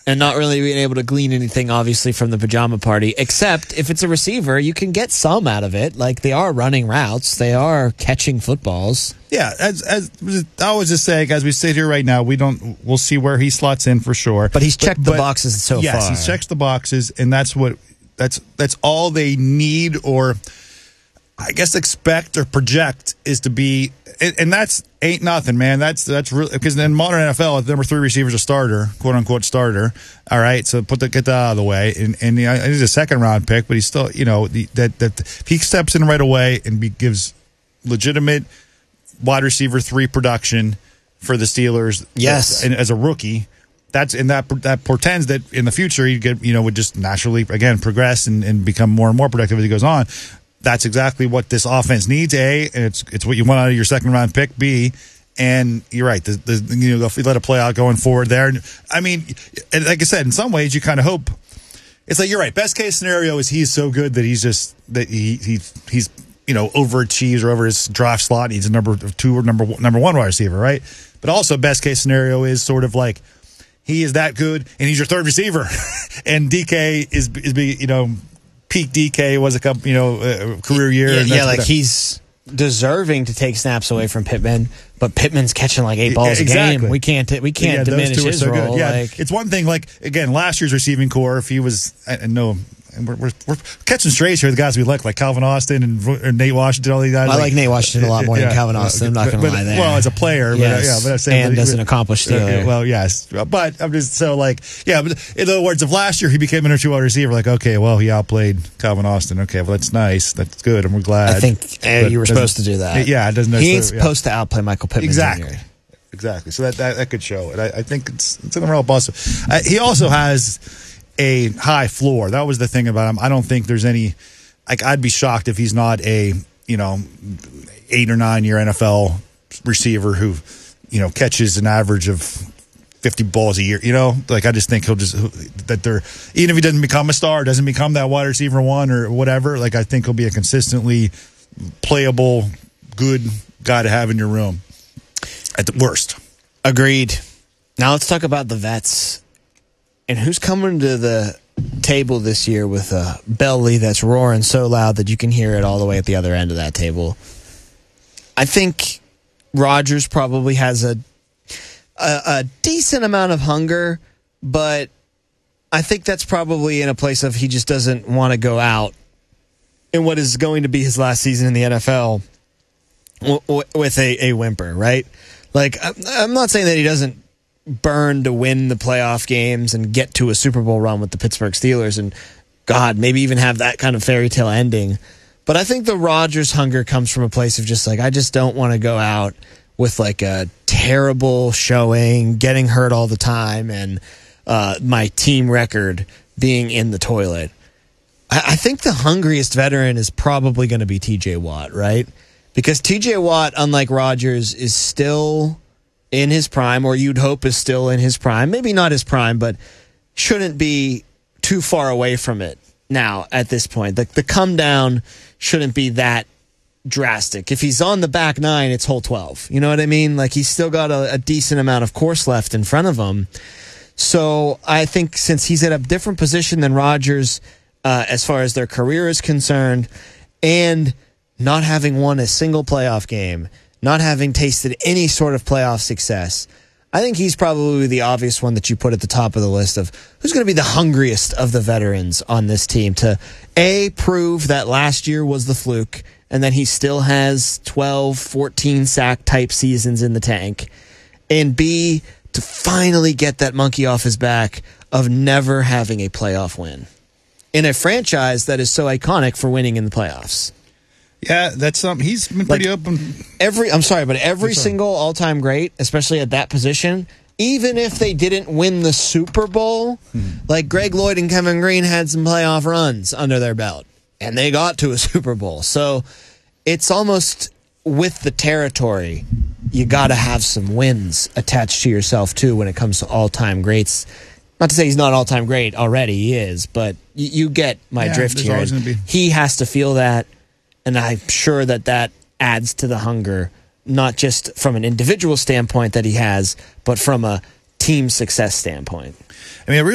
and not really being able to glean anything, obviously, from the pajama party, except if it's a receiver, you can get some out of it. Like, they are running routes. They are catching footballs. Yeah, as I was just saying, as we sit here right now, we'll see where he slots in for sure. But he's checked the boxes so far. Yes, he checks the boxes, and that's all they need, or I guess expect or project, is to be, and that's ain't nothing, man. That's really, because in modern NFL, number 3 receiver is a starter, quote unquote starter. All right, so get that out of the way, and he's a second round pick, but he's still, that if he steps in right away and gives legitimate wide receiver 3 production for the Steelers, yes, and as a rookie. That portends that in the future he'd get, would just naturally again progress and become more and more productive as he goes on. That's exactly what this offense needs. A, and it's what you want out of your second round pick. B, and you're right. If you let it play out going forward there. I mean, like I said, in some ways you kind of hope. It's like, you're right. Best case scenario is he's so good that he's overachieves or over his draft slot. He's a number 2 or number 1 wide receiver, right? But also best case scenario is sort of like, he is that good, and he's your third receiver. And DK is peak DK was a couple, career year. Yeah, like he's deserving to take snaps away from Pittman, but Pittman's catching like 8 balls a game. We can't diminish his role. Good. Yeah, it's one thing. Like, again, last year's receiving core, if he was, and we're catching strays here. The guys we like Calvin Austin and Nate Washington, all these guys. I like Nate Washington a lot more than Calvin Austin. I'm not going to lie there. Well, as a player, yes. but I'm saying, and as an accomplished Steeler. Well, yes, but I'm just so but in other words, if last year he became an number 2 wide receiver, like, okay, well, he outplayed Calvin Austin. Okay, well, that's nice, that's good, and we're glad. I think you were supposed to do that. Yeah, it doesn't. He ain't supposed to outplay Michael Pittman. Exactly. So that could show it. I think it's in the realm of possible. He also has a high floor. That was the thing about him. I don't think there's any, I'd be shocked if he's not a 8 or 9 year NFL receiver who catches an average of 50 balls a year. I just think even if he doesn't become a star, doesn't become that wide receiver 1 or whatever, I think he'll be a consistently playable, good guy to have in your room at the worst. Agreed. Now let's talk about the vets. And who's coming to the table this year with a belly that's roaring so loud that you can hear it all the way at the other end of that table? I think Rodgers probably has a decent amount of hunger, but I think that's probably in a place of he just doesn't want to go out in what is going to be his last season in the NFL with a whimper, right? I'm not saying that he doesn't burn to win the playoff games and get to a Super Bowl run with the Pittsburgh Steelers and, God, maybe even have that kind of fairy tale ending. But I think the Rodgers hunger comes from a place of just I just don't want to go out with a terrible showing, getting hurt all the time, and my team record being in the toilet. I think the hungriest veteran is probably going to be TJ Watt, right? Because TJ Watt, unlike Rodgers, is still in his prime, or you'd hope is still in his prime. Maybe not his prime, but shouldn't be too far away from it now at this point. The come down shouldn't be that drastic. If he's on the back 9, it's hole 12. You know what I mean? He's still got a decent amount of course left in front of him. So I think since he's at a different position than Rodgers as far as their career is concerned, and not having won a single playoff game, not having tasted any sort of playoff success, I think he's probably the obvious one that you put at the top of the list of who's going to be the hungriest of the veterans on this team to, A, prove that last year was the fluke, and that he still has 12, 14 sack type seasons in the tank, and B, to finally get that monkey off his back of never having a playoff win in a franchise that is so iconic for winning in the playoffs. Yeah, that's something. He's been pretty open. Every single all-time great, especially at that position, even if they didn't win the Super Bowl, like Greg Lloyd and Kevin Green had some playoff runs under their belt, and they got to a Super Bowl. So it's almost with the territory, you got to have some wins attached to yourself, too, when it comes to all-time greats. Not to say he's not all-time great already, he is, but you get my drift here. He has to feel that. And I'm sure that adds to the hunger, not just from an individual standpoint that he has, but from a team success standpoint. I mean,